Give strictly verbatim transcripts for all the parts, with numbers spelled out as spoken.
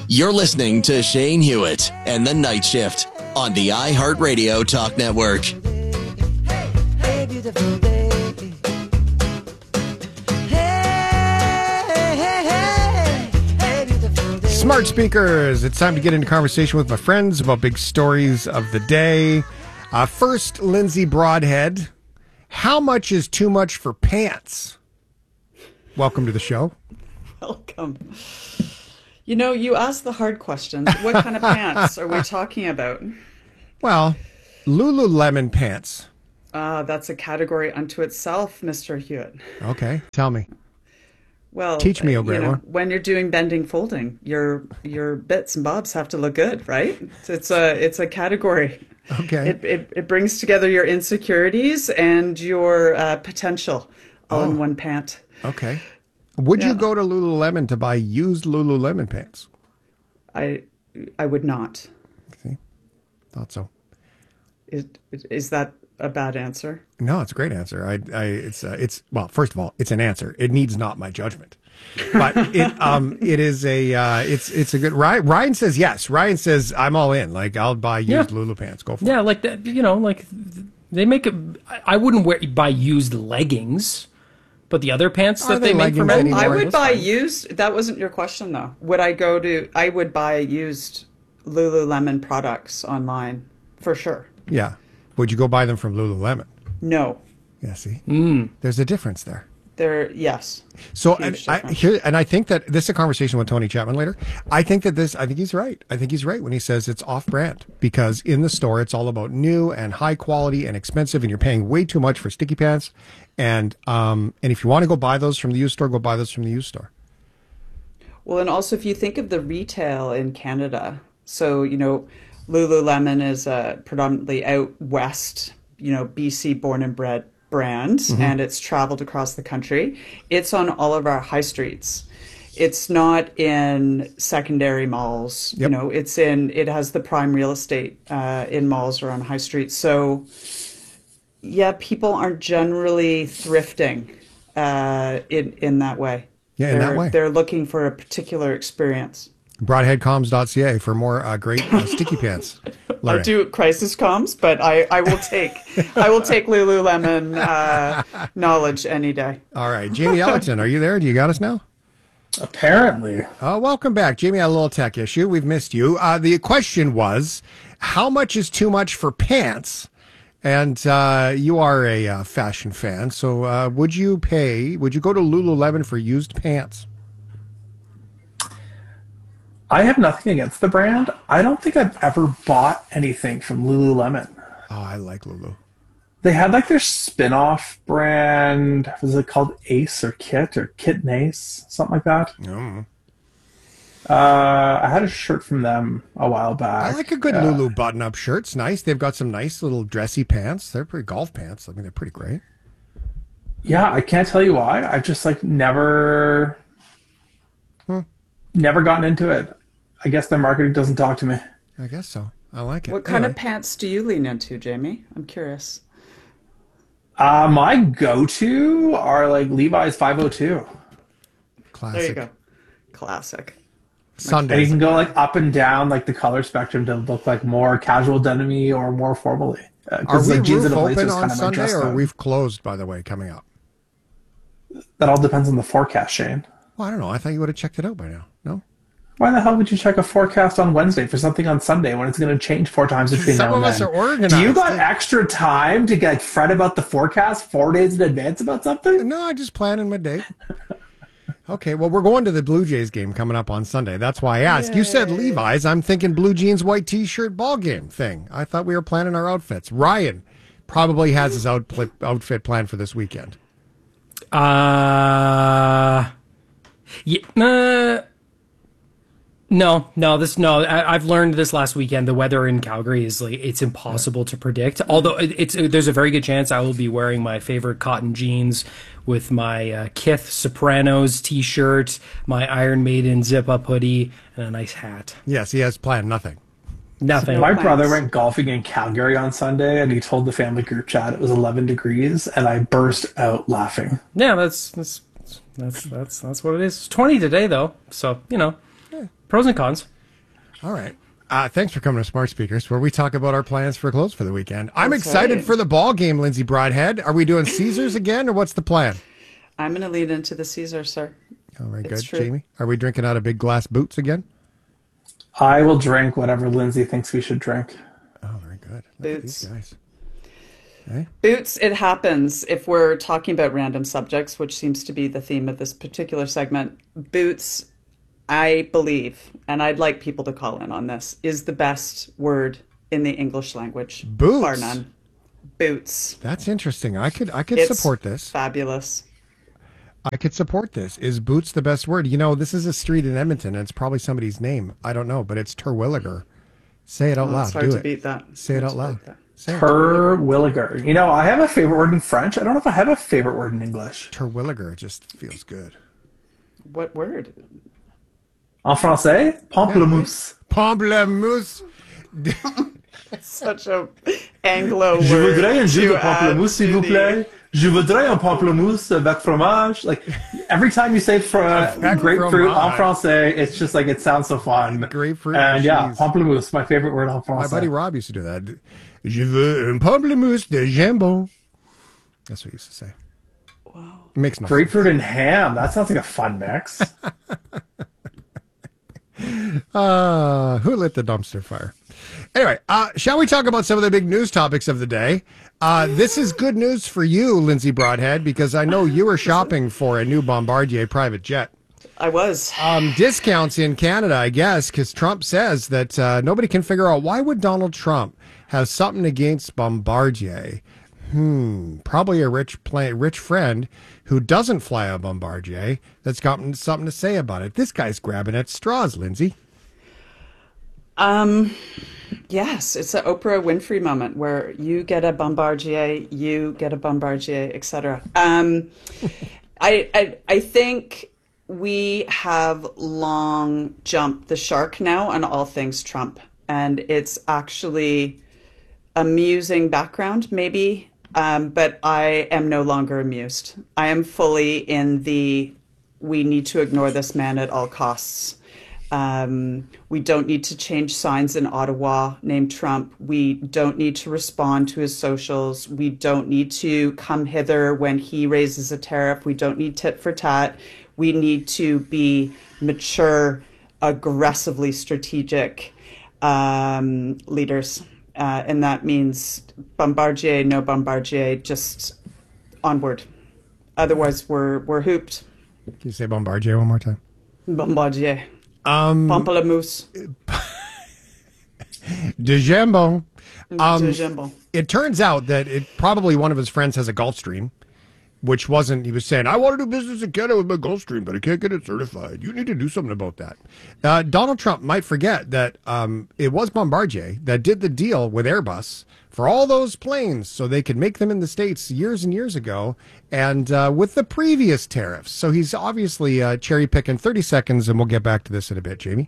You're listening to Shane Hewitt and the Night Shift on the iHeartRadio Talk Network. Hey, beautiful day. Hey, hey, hey, hey, beautiful day. Smart speakers. It's time to get into conversation with my friends about big stories of the day. Uh, first, Lindsay Broadhead. How much is too much for pants? Welcome to the show. Welcome. You know, you ask the hard questions. What kind of pants are we talking about? Well, Lululemon pants. Uh, that's a category unto itself, Mister Hewitt. Okay, tell me. Well, Teach me, oh great you know, one. when you're doing bending folding, your your bits and bobs have to look good, right? It's a it's a category. Okay. It it, it brings together your insecurities and your uh, potential all Oh. in one pant. Okay. Would Yeah. you go to Lululemon to buy used Lululemon pants? I I would not. See? Thought so. Is, is that a bad answer? No, it's a great answer. I, I, it's, uh, it's. Well, first of all, it's an answer. It needs not my judgment, but it, um, it is a, uh, it's, it's a good. Ryan, Ryan says yes. Ryan says I'm all in. Like I'll buy used Yeah. Lulu pants. Go for Yeah, it. like that. You know, like they make it. I I wouldn't wear buy used leggings, but the other pants Are that they they make for leggings men. anymore? I Anymore, would that's buy fine. used. That wasn't your question, though. Would I go to? I would buy used Lululemon products online for sure. Yeah. Would you go buy them from Lululemon? No, Yeah. See, Mm. there's a difference there. they're yes. So Huge and I, difference. here, and I think that this is a conversation with Tony Chapman later. I think that this, I think he's right. I think he's right when he says it's off-brand because in the store it's all about new and high quality and expensive, and you're paying way too much for sticky pants. And um, and if you want to go buy those from the used store, go buy those from the used store. Well, and also if you think of the retail in Canada, so you know, Lululemon is a predominantly out west, you know, B C born and bred brand, Mm-hmm. and it's traveled across the country. It's on all of our high streets. It's not in secondary malls. Yep. You know, it's in. It has the prime real estate uh, in malls or on high streets. So, yeah, people aren't generally thrifting uh, in in that way. Yeah, in that They're- way. They're looking for a particular experience. broadhead comms dot c a for more uh, great uh, sticky pants. I Larry. do crisis comms, but I, I will take I will take Lululemon uh, knowledge any day. All right, Jamie Ellerton, are you there? Do you got us now? Apparently. Uh, welcome back. Jamie had a little tech issue. We've missed you. Uh, the question was, how much is too much for pants? And uh, you are a uh, fashion fan, so uh, would you pay, would you go to Lululemon for used pants? I have nothing against the brand. I don't think I've ever bought anything from Lululemon. Oh, I like Lulu. They had like their spin-off brand. Was it called Ace or Kit or Kit and Ace? Something like that. Mm. Uh, I had a shirt from them a while back. I like a good Uh, Lulu button-up shirt. It's nice. They've got some nice little dressy pants. They're pretty golf pants. I mean, they're pretty great. Yeah, I can't tell you why. I've just like never, Hmm. never gotten into it. I guess their marketing doesn't talk to me. I guess so. I like it. What kind of Anyway. pants do you lean into, Jamie? I'm curious. Uh, my go-to are like Levi's five oh two. Classic. There you go. Classic. And you Sundays. can go like up and down like the color spectrum to look like more casual denim-y or more formally. Uh, Are 'cause, we like jeans roof and a blazer open is on kind of my Sunday, dress or are code. we closed, by the way, coming up? That all depends on the forecast, Shane. Well, I don't know. I thought you would have checked it out by now. No? Why the hell would you check a forecast on Wednesday for something on Sunday when it's going to change four times between Some now and of us then? are organized. Do you got extra time to get fret about the forecast four days in advance about something? No, I just planning my day. Okay, well, we're going to the Blue Jays game coming up on Sunday. That's why I asked. You said Levi's. I'm thinking blue jeans, white T-shirt, ball game thing. I thought we were planning our outfits. Ryan probably has his outfit outfit planned for this weekend. Uh, yeah, uh, no, no, this, no, I, I've learned this last weekend. The weather in Calgary is like, it's impossible to predict. Although it, it's, there's a very good chance I will be wearing my favorite cotton jeans with my uh, Kith Sopranos t-shirt, my Iron Maiden zip-up hoodie, and a nice hat. Yes, he has planned nothing. Nothing. My plans. brother went golfing in Calgary on Sunday, and he told the family group chat it was eleven degrees, and I burst out laughing. Yeah, that's, that's, that's, that's, that's what it is. It's twenty today though. So, you know, pros and cons. All right. Uh, thanks for coming to Smart Speakers, where we talk about our plans for clothes for the weekend. I'm That's excited right. for the ball game, Lindsay Broadhead. Are we doing Caesars again, or what's the plan? I'm going to lead into the Caesar, sir. All right, It's good. true. Jamie, are we drinking out of big glass boots again? I will drink whatever Lindsay thinks we should drink. Oh, very good. Look at Boots. these guys. Okay. Boots, it happens if we're talking about random subjects, which seems to be the theme of this particular segment. Boots, I believe, and I'd like people to call in on this, is the best word in the English language. Boots? Bar none. Boots. That's interesting. I could I could It's support this. Fabulous. I could support this. Is boots the best word? You know, this is a street in Edmonton, and it's probably somebody's name. I don't know, but it's Terwilliger. Say it out Oh, loud. it's hard Do to it. beat that. Say it Hard out to loud. beat that. Say it. Terwilliger. You know, I have a favorite word in French. I don't know if I have a favorite word in English. Terwilliger just feels good. What word? En français, pamplemousse. Pamplemousse. Such a Anglo Je word. voudrais un jus to de add pamplemousse, s'il to vous the- plaît. Je voudrais un pamplemousse avec fromage. Like, every time you say fr- Avec grapefruit en fromage. français, it's just like, it sounds so fun. Grapefruit And and yeah, cheese. pamplemousse, my favorite word en My français. buddy Rob used to do that. Je veux un pamplemousse de jambon. That's what he used to say. Wow. It makes no sense. Grapefruit and ham. That sounds like a fun mix. Uh, who lit the dumpster fire? Anyway, uh, shall we talk about some of the big news topics of the day? Uh, this is good news for you, Lindsay Broadhead, because I know you were shopping for a new Bombardier private jet. I was. Um, discounts in Canada, I guess, because Trump says that uh, nobody can figure out why would Donald Trump have something against Bombardier. Hmm, probably a rich play, rich friend who doesn't fly a Bombardier that's got something to say about it. This guy's grabbing at straws, Lindsay. Um, yes, it's an Oprah Winfrey moment where you get a Bombardier, you get a Bombardier, et cetera. Um, I, I, I think we have long jumped the shark now on all things Trump, and it's actually amusing background, maybe, um, but I am no longer amused. I am fully in the we need to ignore this man at all costs. Um, we don't need to change signs in Ottawa named Trump. We don't need to respond to his socials. We don't need to come hither when he raises a tariff. We don't need tit for tat. We need to be mature, aggressively strategic um, leaders. Uh, and that means Bombardier, no Bombardier, just onward. Otherwise, we're we're hooped. Can you say Bombardier one more time? Bombardier. Um, Pamplemousse. de jambon. Um, de jambon. It turns out that it probably one of his friends has a Gulfstream, which wasn't, he was saying, I want to do business in Canada with my Gulfstream, but I can't get it certified. You need to do something about that. Uh, Donald Trump might forget that um, it was Bombardier that did the deal with Airbus for all those planes so they could make them in the States years and years ago, and uh, with the previous tariffs. So he's obviously uh, cherry picking. thirty seconds, and we'll get back to this in a bit, Jamie.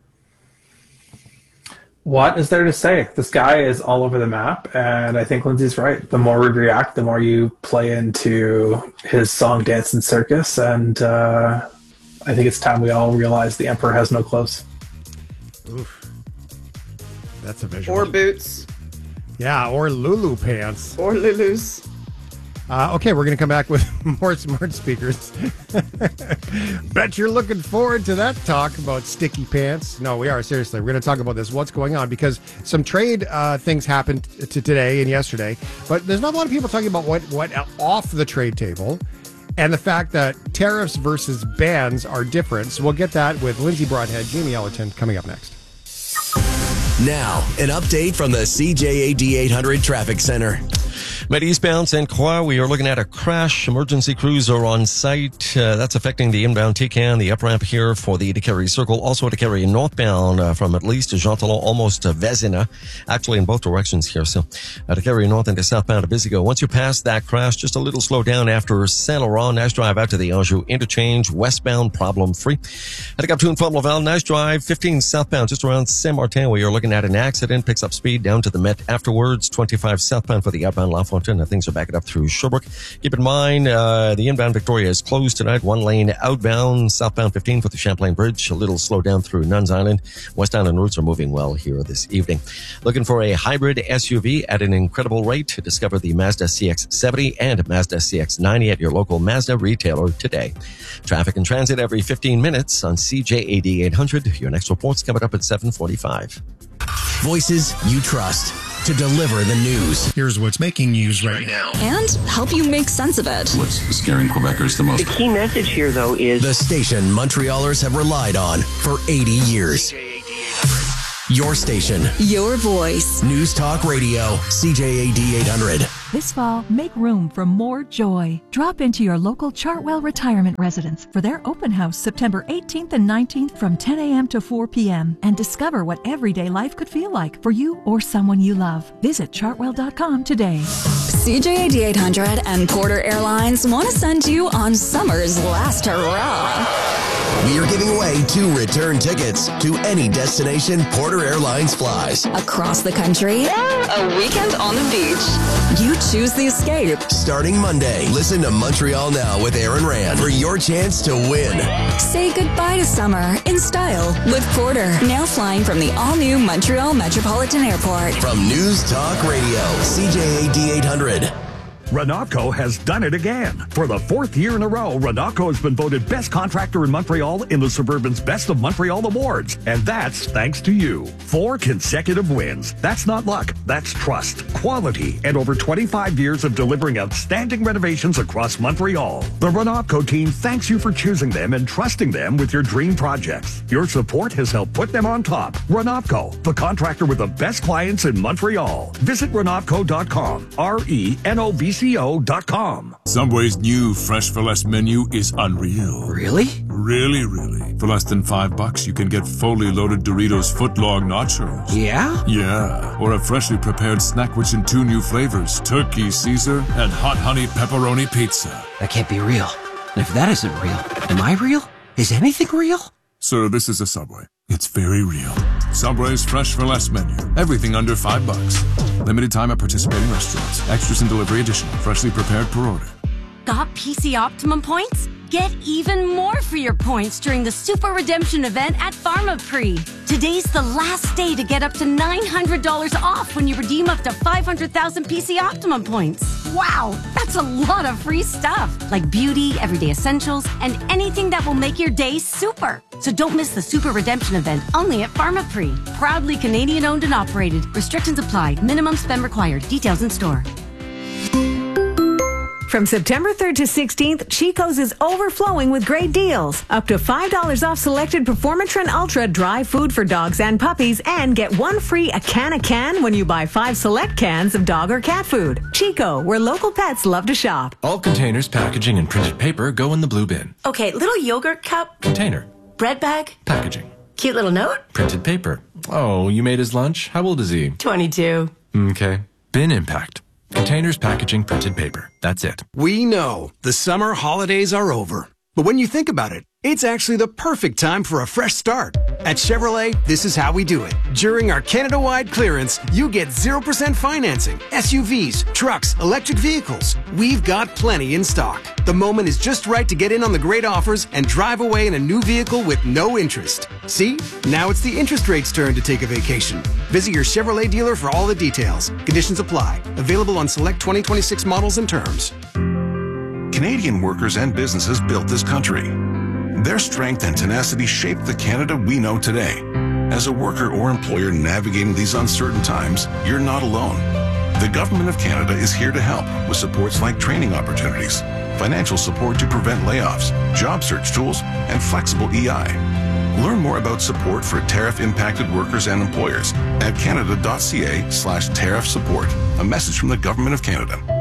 What is there to say? This guy is all over the map, and I think Lindsay's right. The more we react, the more you play into his song, dance, and circus, and uh, I think it's time we all realize the emperor has no clothes. Oof. That's a visual. Or boots. Yeah, or Lulu pants. Or Lulus. Uh, okay, we're going to come back with more smart speakers. Bet you're looking forward to that talk about sticky pants. No, we are, seriously. We're going to talk about this, what's going on, because some trade uh, things happened t- to today and yesterday, but there's not a lot of people talking about what, what off the trade table and the fact that tariffs versus bans are different. So we'll get that with Lindsay Broadhead, Jamie Ellerton coming up next. Now, an update from the C J A D eight hundred Traffic Center. Met eastbound Saint Croix, we are looking at a crash. Emergency crews are on site. Uh, that's affecting the inbound T C A N, the up ramp here for the Decarie Circle. Also Decarie northbound uh, from at least Jean Talon almost to Vezina. Actually in both directions here. So uh, Decarie north into southbound to Busy Go. Once you pass that crash, just a little slow down after Saint Laurent. Nice drive out to the Anjou interchange. Westbound problem free. Heading up to and from Laval. Nice drive. fifteen southbound just around Saint Martin where you're looking at an accident. Picks up speed down to the Met afterwards. twenty-five southbound for the outbound La Fontaine Moncton. Things are backing up through Sherbrooke. Keep in mind, uh, the inbound Victoria is closed tonight. One lane outbound, southbound fifteen for the Champlain Bridge. A little slow down through Nuns Island. West Island routes are moving well here this evening. Looking for a hybrid S U V at an incredible rate? Discover the Mazda C X seventy and Mazda C X ninety at your local Mazda retailer today. Traffic and transit every fifteen minutes on C J A D eight hundred. Your next report's coming up at seven forty-five. Voices you trust to deliver the news. Here's what's making news right now. And help you make sense of it. What's scaring Quebecers the most? The key message here, though, is the station Montrealers have relied on for eighty years. Your station. Your voice. News Talk Radio, C J A D eight hundred. This fall, make room for more joy. Drop into your local Chartwell Retirement Residence for their open house September eighteenth and nineteenth from ten a.m. to four p.m. and discover what everyday life could feel like for you or someone you love. Visit chartwell dot com today. C J A D eight hundred and Porter Airlines want to send you on summer's last hurrah. We are giving away two return tickets to any destination Porter Airlines flies. Across the country, a weekend on the beach. You choose the escape. Starting Monday, listen to Montreal Now with Aaron Rand for your chance to win. Say goodbye to summer in style with Porter. Now flying from the all-new Montreal Metropolitan Airport. From News Talk Radio, C J A D eight hundred. Renatco has done it again. For the fourth year in a row, Renatco has been voted best contractor in Montreal in the Suburban's Best of Montreal Awards. And that's thanks to you. Four consecutive wins. That's not luck. That's trust, quality, and over twenty-five years of delivering outstanding renovations across Montreal. The Renatco team thanks you for choosing them and trusting them with your dream projects. Your support has helped put them on top. Renatco, the contractor with the best clients in Montreal. Visit renatco dot com. R E N O V C O dot com. Subway's new Fresh for Less menu is unreal. Really? Really, really. For less than five bucks, you can get fully loaded Doritos footlong nachos. Yeah? Yeah. Or a freshly prepared snack which in two new flavors, turkey Caesar and hot honey pepperoni pizza. That can't be real. And if that isn't real, am I real? Is anything real? Sir, this is a Subway. It's very real. Subway's Fresh for Less menu. Everything under five bucks. Limited time at participating restaurants. Extras and delivery additional. Freshly prepared per order. Got P C Optimum points? Get even more for your points during the Super Redemption event at Pharmaprix. Today's the last day to get up to nine hundred dollars off when you redeem up to five hundred thousand P C Optimum points. Wow, that's a lot of free stuff, like beauty, everyday essentials, and anything that will make your day super. So don't miss the Super Redemption event only at Pharmaprix. Proudly Canadian owned and operated. Restrictions apply. Minimum spend required. Details in store. From September third to sixteenth, Chico's is overflowing with great deals. Up to five dollars off selected Performatrin Ultra dry food for dogs and puppies, and get one free a can a can when you buy five select cans of dog or cat food. Chico, where local pets love to shop. All containers, packaging, and printed paper go in the blue bin. Okay, little yogurt cup. Container. Bread bag. Packaging. Cute little note. Printed paper. Oh, you made his lunch? How old is he? twenty-two. Okay. Bin impact. Containers, packaging, printed paper. That's it. We know the summer holidays are over. But when you think about it, it's actually the perfect time for a fresh start. At Chevrolet, this is how we do it. During our Canada-wide clearance, you get zero percent financing, S U Vs, trucks, electric vehicles. We've got plenty in stock. The moment is just right to get in on the great offers and drive away in a new vehicle with no interest. See? Now it's the interest rate's turn to take a vacation. Visit your Chevrolet dealer for all the details. Conditions apply. Available on select twenty twenty-six models and terms. Canadian workers and businesses built this country. Their strength and tenacity shaped the Canada we know today. As a worker or employer navigating these uncertain times, you're not alone. The Government of Canada is here to help with supports like training opportunities, financial support to prevent layoffs, job search tools, and flexible E I. Learn more about support for tariff-impacted workers and employers at canada.ca slash tariff support. A message from the Government of Canada.